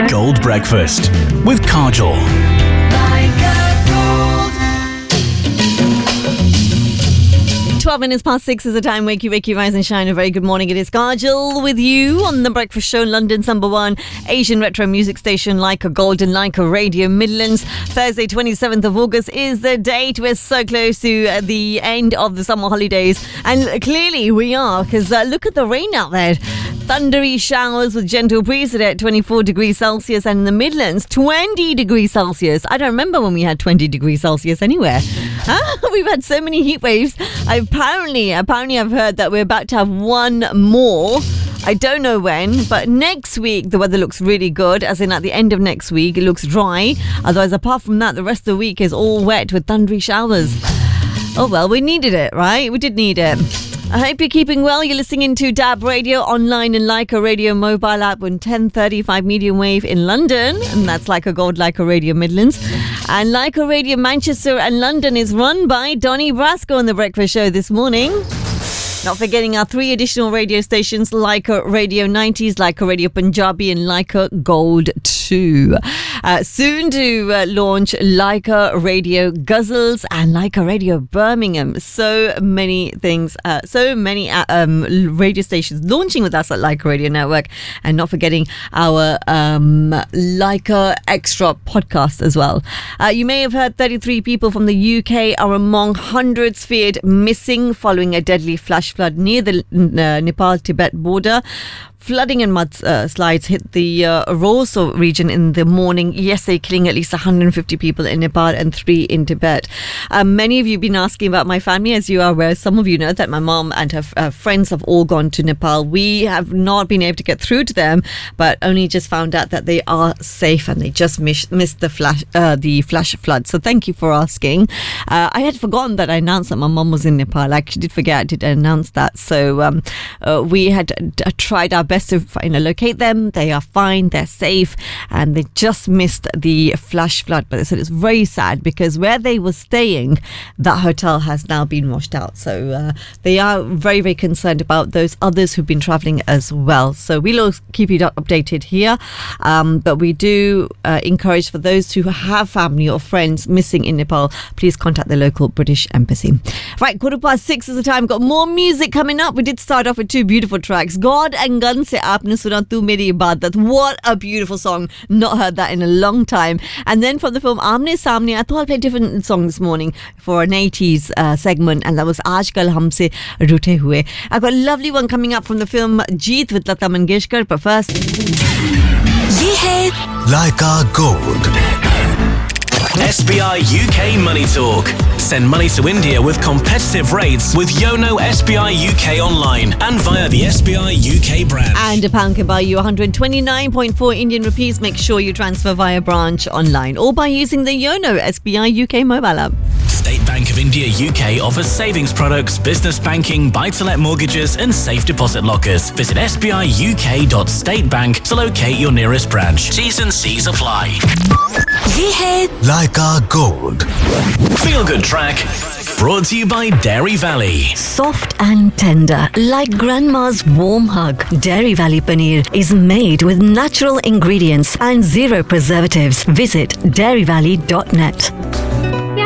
Gold Breakfast with Kajol. 12 minutes past 6 is the time. Wakey, rise and shine. A very good morning. It is Kajol with you on The Breakfast Show, London's #1 Asian retro music station, Leica Gold and Leica Radio Midlands. Thursday, 27th of August is the date. We're so close to the end of the summer holidays. And clearly we are, because look at the rain out there. Thundery showers with gentle breeze today at 24 degrees Celsius, and in the Midlands 20 degrees Celsius. I don't remember when we had 20 degrees Celsius anywhere. We've had so many heat waves. Apparently I've heard that we're about to have one more. I don't know when, but next week the weather looks really good, as in at the end of next week it looks dry. Otherwise, apart from that, the rest of the week is all wet with thundery showers. Oh well, we needed it, right? We did need it. I hope you're keeping well. You're listening to DAB Radio online and Leica Radio mobile app on 1035 medium wave in London, and that's Leica Gold, Leica Radio Midlands. And Leica Radio Manchester and London is run by Donny Brasco on The Breakfast Show this morning. Not forgetting our 3 additional radio stations, Leica Radio 90s, Leica Radio Punjabi and Leica Gold 2. Soon to launch Leica Radio Guzzles and Leica Radio Birmingham. So many things, so many radio stations launching with us at Leica Radio Network. And not forgetting our Leica Extra podcast as well. You may have heard 33 people from the UK are among hundreds feared missing following a deadly flash flood near the Nepal-Tibet border. Flooding and mudslides hit the Rosso region in the morning yesterday, killing at least 150 people in Nepal and 3 in Tibet. Many of you have been asking about my family, as you are aware. Some of you know that my mom and her friends have all gone to Nepal. We have not been able to get through to them, but only just found out that they are safe and they just missed the flash flood. So thank you for asking. I had forgotten that I announced that my mom was in Nepal. I actually did forget I did announce that. So we had tried our best to locate them. They are fine, they're safe, and they just missed the flash flood. But they said it's very sad because where they were staying, that hotel has now been washed out. So they are very, very concerned about those others who've been travelling as well. So we'll keep you updated here. But we do encourage, for those who have family or friends missing in Nepal, please contact the local British Embassy. Right, 6:15 is the time. Got more music coming up. We did start off with 2 beautiful tracks. God and Gun se aapne suna tu meri ibadat. What a beautiful song. Not heard that in a long time. And then from the film Aamne Saamne, I thought I'd play a different song this morning for an 80s segment, and that was Aajkal Humse Rute Hue. I've got a lovely one coming up from the film Jeet with Lata Mangeshkar, but first, ye hai Leica Gold. SBI UK Money Talk. Send money to India with competitive rates with Yono SBI UK online and via the SBI UK branch. And a pound can buy you 129.4 Indian rupees. Make sure you transfer via branch online or by using the Yono SBI UK mobile app. State Bank of India UK offers savings products, business banking, buy-to-let mortgages and safe deposit lockers. Visit sbiuk.statebank to locate your nearest branch. T's and C's apply. ye hai Leica Gold. Feel Good Track. Brought to you by Dairy Valley. Soft and tender, like grandma's warm hug. Dairy Valley Paneer is made with natural ingredients and 0 preservatives. Visit dairyvalley.net.